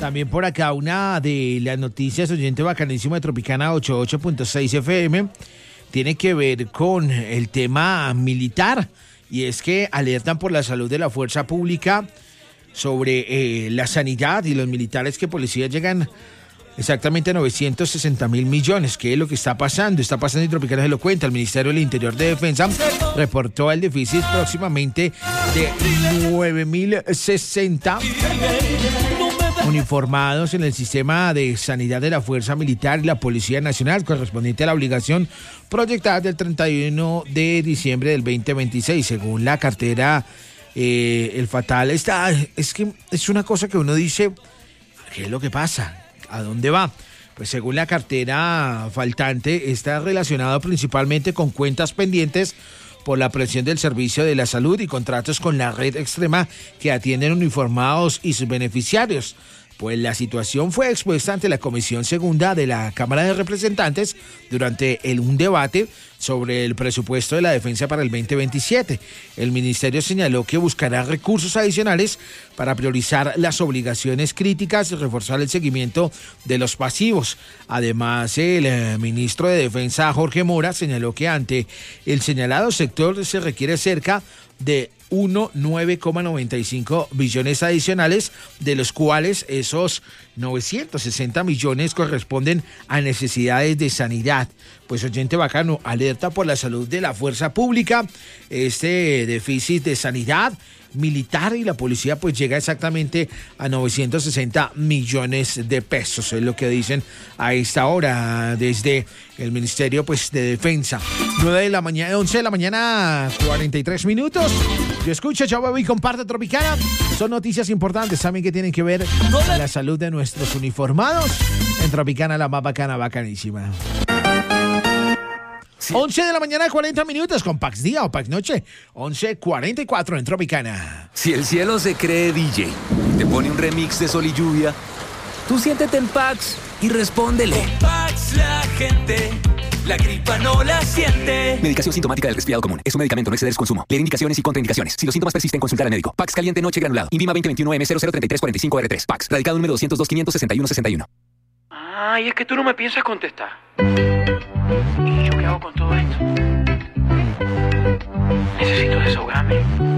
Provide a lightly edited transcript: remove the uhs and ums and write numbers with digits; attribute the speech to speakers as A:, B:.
A: También por acá una de las noticias, oyente bacanísimo de Tropicana 88.6 FM, tiene que ver con el tema militar, y es que alertan por la salud de la fuerza pública sobre la sanidad y los militares, que policías llegan exactamente a 960.000 millones. ¿Qué es lo que está pasando? Está pasando, y Tropicana se lo cuenta. El Ministerio del Interior de Defensa reportó el déficit próximamente de 9.060 uniformados en el sistema de sanidad de la Fuerza Militar y la Policía Nacional, correspondiente a la obligación proyectada del 31 de diciembre del 2026, según la cartera. El fatal está, es que es una cosa que uno dice, ¿qué es lo que pasa? ¿A dónde va? Pues según la cartera faltante, está relacionado principalmente con cuentas pendientes por la presión del Servicio de la Salud y contratos con la red extrema que atienden uniformados y sus beneficiarios. Pues la situación fue expuesta ante la Comisión Segunda de la Cámara de Representantes durante un debate sobre el presupuesto de la defensa para el 2027. El ministerio señaló que buscará recursos adicionales para priorizar las obligaciones críticas y reforzar el seguimiento de los pasivos. Además, el ministro de Defensa, Jorge Mora, señaló que ante el señalado sector se requiere cerca de 9,95 billones adicionales, de los cuales esos 960 millones corresponden a necesidades de sanidad. Pues oyente bacano, alerta por la salud de la fuerza pública, este déficit de sanidad militar y la policía pues llega exactamente a 960 millones de pesos, es lo que dicen a esta hora desde el Ministerio pues de Defensa. 9 de la mañana, 11 de la mañana, 43 minutos. Yo escucho, yo bebo y comparte Tropicana. Son noticias importantes también que tienen que ver con la salud de nuestros uniformados. En Tropicana, la más bacana, bacanísima. Sí. 11 de la mañana, 40 minutos, con Pax Día o Pax Noche. 11:44 en Tropicana.
B: Si el cielo se cree DJ y te pone un remix de Sol y Lluvia, tú siéntete en Pax y respóndele.
C: Con Pax la gente, la gripa no la siente.
B: Medicación sintomática del resfriado común. Es un medicamento, no exceder su consumo. Leer indicaciones y contraindicaciones. Si los síntomas persisten, consultar al médico. Pax caliente noche granulado. Invima 2021M003345R3. Pax. Radicado número 202-561-61.
D: Ay, es que tú no me piensas contestar. ¿Y yo qué hago con todo esto? Necesito desahogarme.